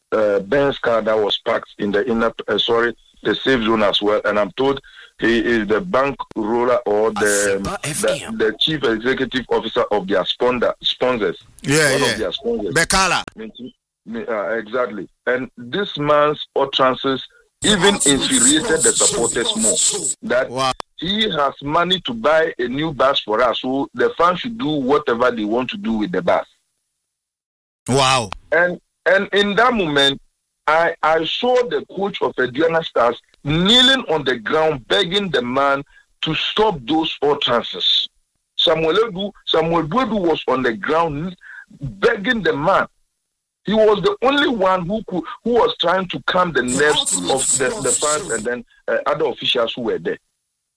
uh, Benz car that was parked in the inner, uh, sorry, the safe zone as well. And I'm told he is the bank roller or the the, the chief executive officer of their sponsor, sponsors. Yeah, one yeah. Of their sponsors. Bekala. Uh, exactly. And this man's utterances even infuriated the supporters more. That wow. He has money to buy a new bus for us, so the fans should do whatever they want to do with the bus. Wow. And and in that moment, I, I saw the coach of Aduana Stars kneeling on the ground, begging the man to stop those utterances. Samuel Edu, Samuel Edu was on the ground begging the man. He was the only one who could, who was trying to calm the nerves of the, the fans and then uh, other officials who were there.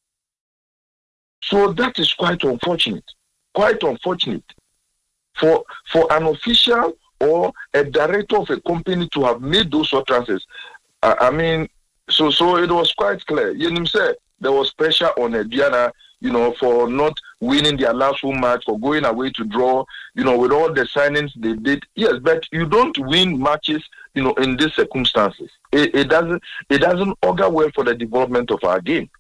So that is quite unfortunate. Quite unfortunate for for an official or a director of a company to have made those utterances. Uh, I mean, so so it was quite clear. Yenim said there was pressure on Aduana, you know, for not winning their last home match, for going away to draw, you know, with all the signings they did. Yes, but you don't win matches, you know, in these circumstances. It, it doesn't it doesn't augur well for the development of our game.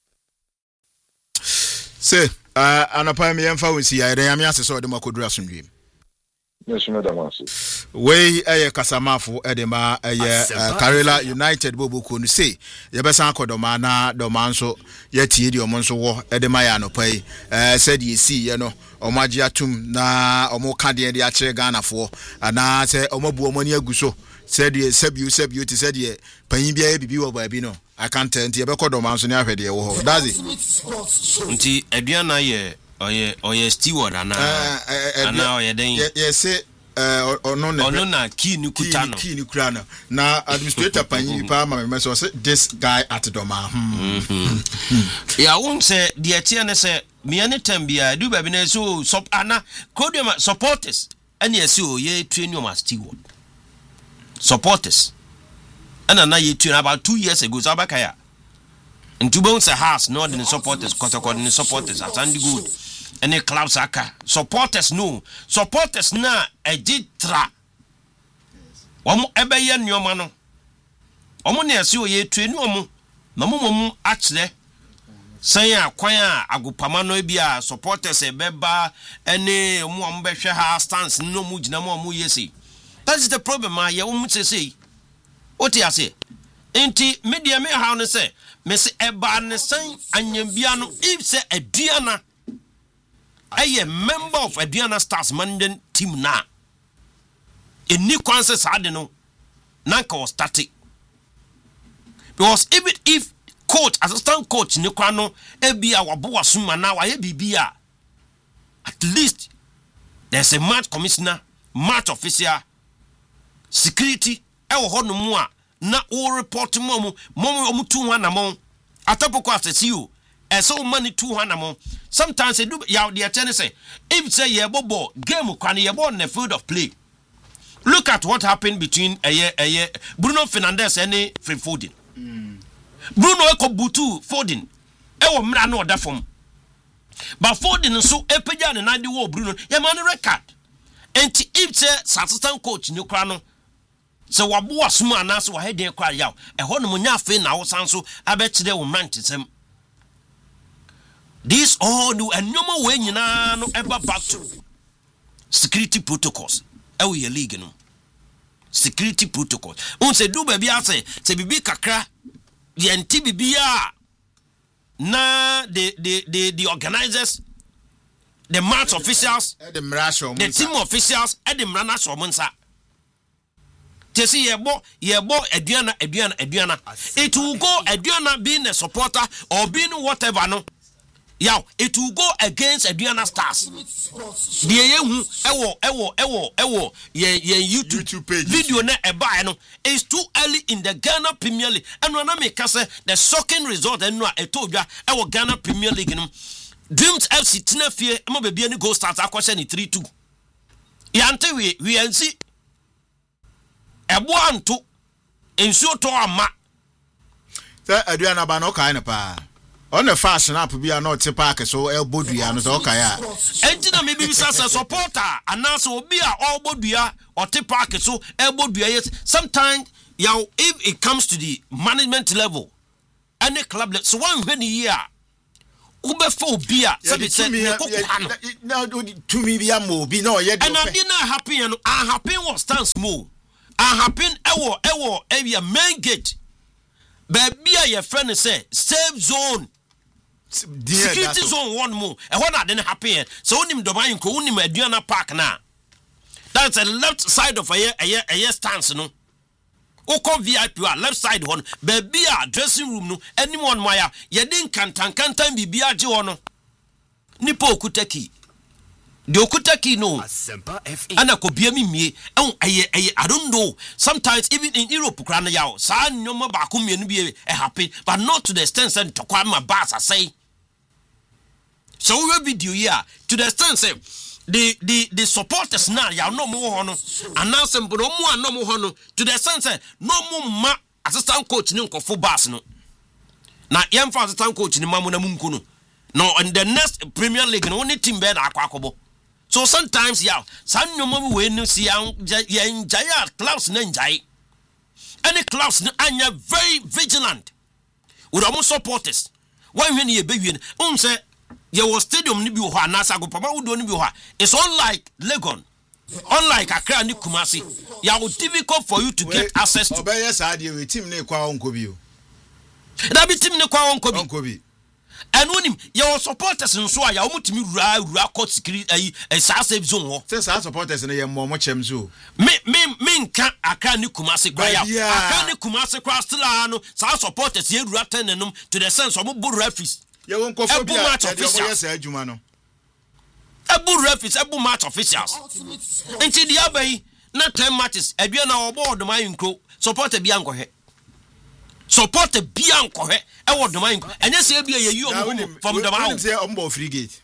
Say, uh, anapa me yemfa wonsi ya ere yame asese ode makodura asomdwe. Yes, madam. We eye kasamafo edema eye Karela United bobuko no say ye besan akodoma na doma nso ye tie di omo nso wo edema ya no pai eh said ye see ye no omaji atum na omo ka de de a kire Ghana fo ana se omo bu omo ni aguso said ye sabiu sabiu ti said ye panyin bia ye bibi wo ba bi no I can't tell you be kodoma nso ni ahwede wo does it nti Aduana ye oye oye steward ana ana oye den ye say eh ono na ono na key ni kuta no key ni kura no na administrator panyi pa ma me say this guy at doma ya won say the tie ne say me any time bia do ba bi na so sub ana kodema supporters and ye say o ye train your steward supporters and na ye train about two years ago so abakaya into bounce a house no the supporters kotoko the supporters at and good any clubs aka supporters no supporters na ejitra omo ebeye nneoma no omo na ese oye tuenu omo na omo mom akire san akwan a agopama no bia supporters ebeba ene omo omo behwe ha stance no mu gina mo omo yesi. That is the problem ma ye omo say oti ase enti media me how no say me se eba ne san anyambia no if say Aduana a member of Aduana Stars management team na eni kwanse sade no nanka was static because even if coach assistant coach ne kwa no ebia wabo wasuma na wa ye bibia at least there's a match commissioner match officer security e wo hono mu a na o report mo mo mo mo two one na mo atopoko asesi o so money two hundred sometimes they do ya the attorney say if say ye bobo game kwan ye bo on the field of play. Look at what happened between a year a year Bruno Fernandes and Phil Foden. Mm. Bruno eko butu Foden e wo mra na oda fom but Foden so epeja ne na de wo Bruno ye man record enti if say assistant coach ni kra no so wabo asuma na so wa head kwa yaw e ho no nya afi na wo san so abekire wo man tisem. This all do and no more way nyina no ever back to security protocols. E we league no. Security protocols. Un se do baby ase se bibi kakra the enti bibia na the the the the organizers the match officials the team officials and the mrana so monsa. Tesi yebo yebo Aduana Aduana Aduana it will go Aduana being a supporter or being whatever no. Yow, it will go against Aduana Stars. The yehu ewo ewo ewo ewo ye ye YouTube, YouTube page video na eba no is too early in the Ghana Premier League. And when I make say the shocking result and no etodwa ewo Ghana Premier League no Dreams F C tinafie mo be bia ni goal start akwose ni three two. Yante we we ansi ebo anto ensuo to ama. Say Aduana ba no kai na pa. on the fashion up be not to park so elbow dua no so okay ya entina me bi bisa say supporter announce obi a elbow dua or te park so elbow dua yes sometimes yaw if it comes to the management level any club so one when year ube for obi a say now to me be am obi no ye and I did not happy and I happy was stand small I happy ewo ewo area main gate baby your friend say safe zone security zone one more and what I didn't happy so unim domain ko unim aduana park na that's the left side of a a a stance no o come V I P left side one baby a dressing room no anyone maya ye din kantan kantan bibia je wono nipa okutaki the okutaki no ana ko bia mi mie eh eh I don't know sometimes even in Europe kra na yawo sa nyoma ba ko mienu bi e happen but not to the extent say to kwa ma bass say so we video here to the extent say the the the supporters now ya no mo ho no announce mbo no mo anom ho no to the extent say no mo ma assistant coach ni nkofo bass no na yem fa assistant coach ni mamu na munku no no in the next Premier League no only team be na akwa akobo so sometimes yeah san nyoma we no see ya njaya clubs na njai any clubs na anya very vigilant with almost supporters when when you be win um say there was stadium ni bi ho anasa go papa wodo ni bi ho it's unlike Legon unlike Accra ni Kumasi ya wo difficult for you to get access to obey say dey we team ni kwa onko bi o da bi team ni kwa onko bi onko bi and when your supporters nso a ya omutimi rura rura court security eh sa safe zone ho say sa supporters na ye mo mo chem so me me me nka Accra ni Kumasi kwa ya Accra ni Kumasi kwa still ano sa supporters ye rura ten enum to the sense of bo referees ye won ko fo bia ye say adwuma no ebu referees ebu match officials until the abai na ten matches edua na obo do man nkro supporter bia nkohe supporter bia nkohe e wo do man nko enye se bia ye yi omo from the man say ombo free gate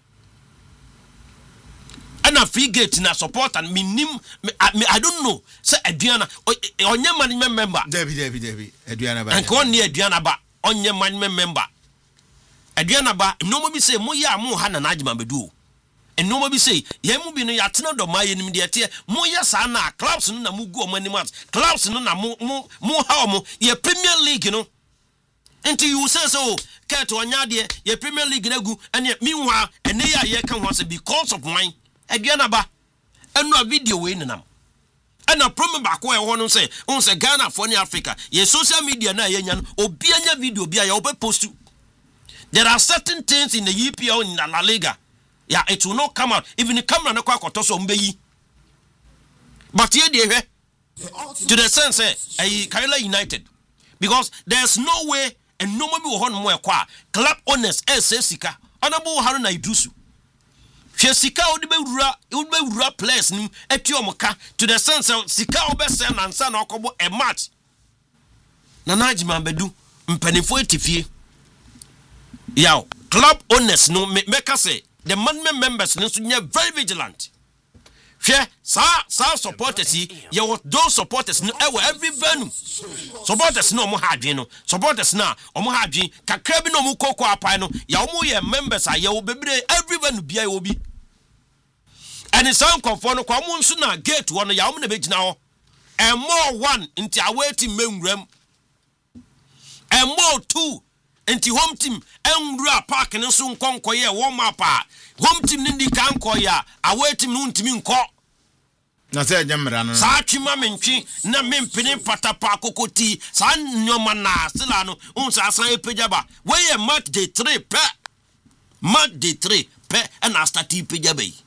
ana free gate na supporter minim I don't know say edua na onye management member debi debi debi edua na ba anko ne edua na ba onye management member edua na ba no mo bi say mo ya mo ha na najima bedu and no be say ye mu bi no ya tena do ma ye nim de tie mo ye sa na clubs no na mu gu o mani mat clubs no na mo mo mo ha mo ye Premier League no until you say so ket onya de ye Premier League na gu ene meanwhile ene ya ye kan ho say because of wine aduana ba eno a video we nenam ana problem ba ko e ho no say on say Ghana for ni Africa ye social media na ye nya no obi anya video bi a ye obe post. There are certain things in the E P L in the La Liga. Yeah, it will not come out. Even the camera no kwa kotoso mbeyi. But here they to the sense eh Kaila United. Because there's no way and no maybe hon mo kwa club owners eh say sika. Anabo haru na idusu. Hwe sika odi be wura, odi be wura players nim etio moka to the sense sika obese na nsa na okobo a match. Na najima bedu mpanifo etifie. Yaw club owners no make us say the management members no so very vigilant. Hwe sa sa supporters ye was those supporters no every venue. Supporters no mo hadwen no. Supporters na omo hadwen kakra bi no mo kokko apai no ya omo ye members a ye wo bebre every venue bia ye obi. And it's some comfort no kwa mo nso na gate wo no ya omo na begina ho. And more one into away team menwram. And more two enti home team enwura park ne so nkonko ye warm up a home team ni di kan ko ya away team no ntimi nko na se nyamra no sa twima mentwi na mempene patapa kokoti sa nyoma na sila no unsa asan epejaba we ye match day three pe match day three pe na start epejaba yi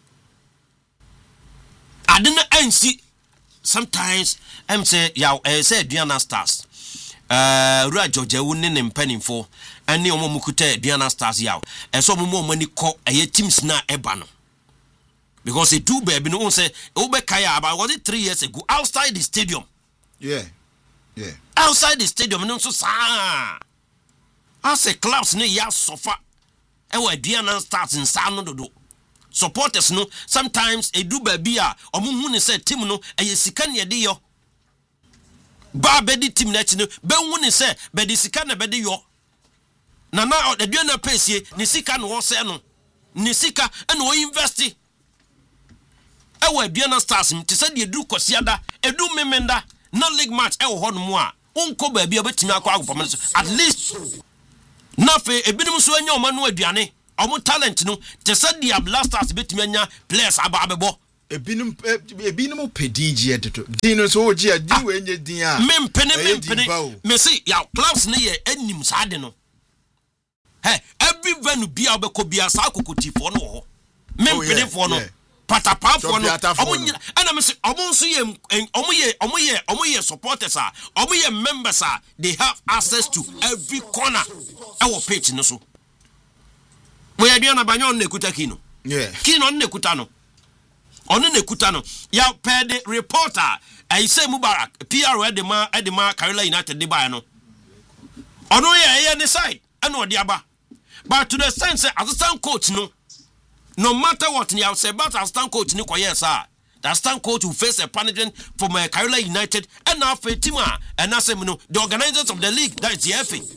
adena ansi sometimes em say ya eh say Diana Stars uh Rua George won ne mpanimfo ane omo mukuta Diana Stars yaw enso omo mo mani ko eye teams na eba no because it do baby no say obe kaya about was it three years ago outside the stadium. Yeah, yeah, outside the stadium no so sa as a clubs no ya sofa e wa Diana Stars in sa no dodo supporters no sometimes e do baby a omo hu ne say team no eye sika ne de yo ba bedi team na chi no be hu ne say be de sika na be de yo na na aduane pesie ne sika no wo se no ne sika na wo invest e wo aduane stars te se de edu kosiada edu memenda na league match e wo ho no mu a unko ba bia betimi akọ agopam so at least na fe ebinim so anya oma no aduane omo talent no te se de blasters betimi anya players aba abebo ebinim ebinim pedinji eto din so oji adi we nye din a me mpene me mpene me see ya clubs ne ye anim saade no hey every venue bia obeko bia sa kokotifo no ho me mpene fo no patapafo no omo nyina ana me say omo nso ye omo ye omo ye omo ye supporters a omo ye members a they have access to every corner our page no so we adua na banyo na ekuta kino yeah kino na ekuta no ono na ekuta no ya pede reporter I say Mubarak P R edema edema Carolina United de buy no ono ye ye ne side ana odi aba but to the sense assistant coach no no matter what you say about assistant coach ni koye sir the assistant coach will face a punishment from uh, Carolina United and now for team and as no the organizers of the league that is the F A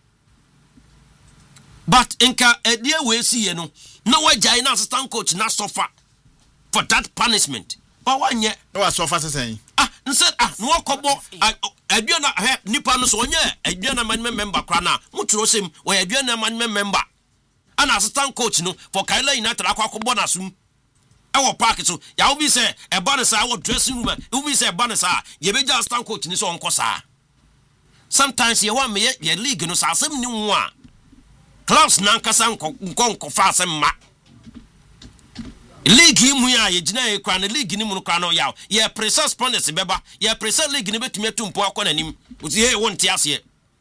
but inka edie we see no no wa jai na assistant coach na suffer for that punishment but one ye no wa suffer say ah nse ah no kobo aduana he nipa no so onye aduana management member kra na muturo sem wa aduana management member an assistant coach no for Carolina United akwakobo na sum e wo park so ya obi say e ba ne sa wo dressing room e obi say e ba ne sa ye beja assistant coach ni so onko sa sometimes ye wa me ye league no sa asem ni wo a clubs na nkasa nko nko fa asem ma league mu ya ye gina ye kwa na league ni mu no kwa no ya ye precise sponsors beba ye precise league ni betumi atumpo akọ nanim uti ye won ti ase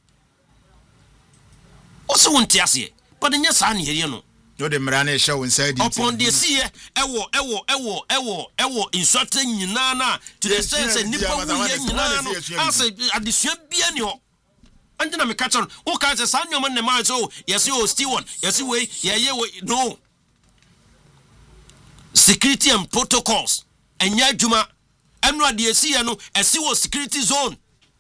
o so won ti ase but nya sa na ye no no de mra na show inside it upon the see ewo ewo ewo ewo ewo instructor nyina na to the sense nipa wu ye nyina no ase adesua bia ni ho anje na me catch on o ka say san nyoma ne ma so yes o Stewart yes we ye ye no security and protocols enya adwuma enu ade esi no esi wo security zone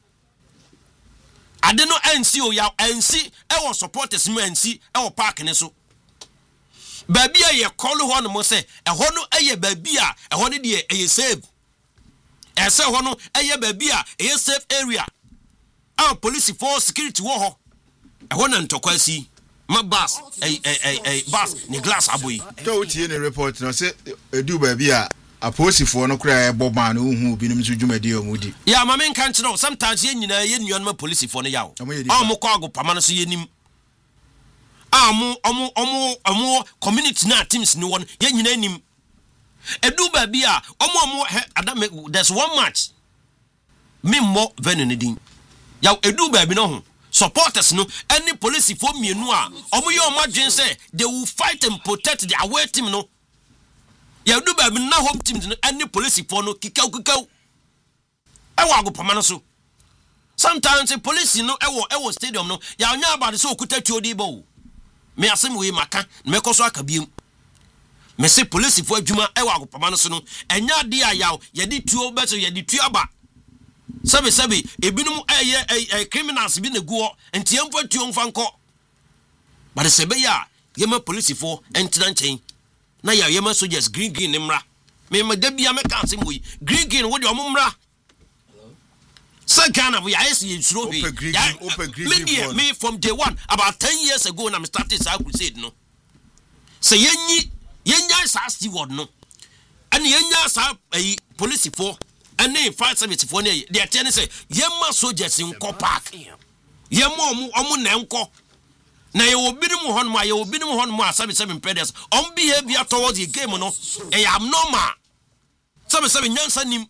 ade no nc o ya nc e wo supporters mu nc e wo park ne so baby a ye call ho no mo se e ho no eye baby a e ho ne de eye safe e se ho no eye baby a eye safe area our police for security wo ho e ho na ntokwa si ma bus eh eh eh bus ni glass aboyi to tie ne report no se edu baby a aposifo no kra ebo man uhu binim so dwumadi omudi ya ma men kan kire sometimes ye nyina ye nuan ma policefo no yawo amu ko agopama no so yenim amu amu amu amu community na teams ni won ye nyina nim edu baby a amu amu adam there's one match me mo venue ne din yawo edu baby no ho supporters no any police for mienu a omo ye omo adwen say they will fight and protect the away team no ya do ba na home team no any police for no kikau kikau e wa agopama no so sometimes the police no e wo e wo stadium no ya onya about so okuta tuodi bo me asem we maka me koso akabiem me say police for adwuma e wa agopama no so no enya de ayaw ye di tuo be so ye di tuaba sabe sabe ebinum eye eh criminals bi na guo entiemfo tuo mfa nko but sebe ya yema police for entina nchen na ya yema soldiers green green nimra me magabia me kan se moyi green green wo de omumra Sagana we are see suro bi me me from day one about ten years ago na me started sa crusade no say yenyi yenya sa steward no and yenya sa police for and name five service for ne they attend say yema soldiers in ko park yema omu omu na enko na ye obinim hon ma ye obinim hon ma seven seven predators on behavior towards the game no e abnormal seven seven nyansa nim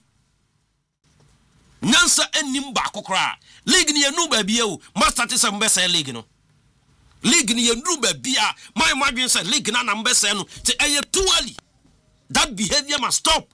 nyansa enim ba kokora league ni enu ba bia o master te some best league no league ni enu ba bia my imagine say league na na best no te eye too early that behavior must stop.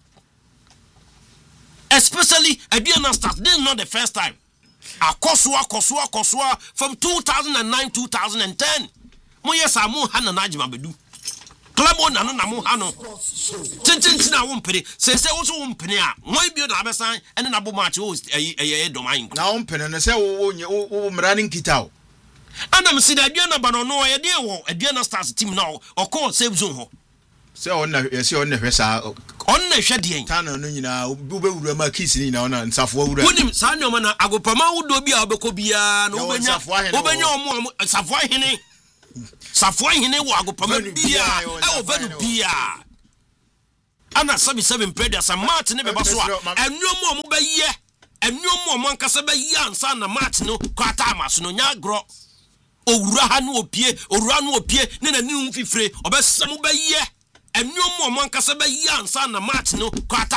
Especially Abiana start. This is not the first time. Akosua, Kosua, Kosua from two thousand nine, two thousand ten. Moye samu hana najima bedu. Klamo na no na mu hano. Tintin na wompere. Se se wo so wompene a. Moy bio na abesan ene na bo match wo eh eh domain. Na wompene no se wo wo mra ni nkita o. Anam si da aduana ba no no ye de wo aduana stars team now or call save zone ho. Se on na se on na hwesa on na hwe de en. Tan no nyina wo be wura ma kiss ni na ona nsafo wura. Wonim sa nyoma na agopama wudo bi a obekọ bia na obenya obenya omo safo hene. Safo hene wo agopama bia e o venu bia. Ana seven seven predators and Martin ne beba so a enwom mo be ye enwom mo ankasa be ye ansa na Martin no kwata amaso no nya gro owura ha no opie owura no opie ne na ni mfifire obesem be ye enwom mo ankasa be ye ansa na Martin no kwata